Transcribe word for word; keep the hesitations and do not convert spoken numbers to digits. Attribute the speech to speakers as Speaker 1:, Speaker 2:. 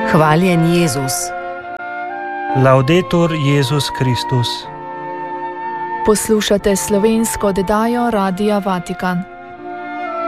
Speaker 1: Hvaljen Jezus.
Speaker 2: Laudetur Jezus Kristus.
Speaker 3: Poslušate slovensko oddajo Radia Vatikan.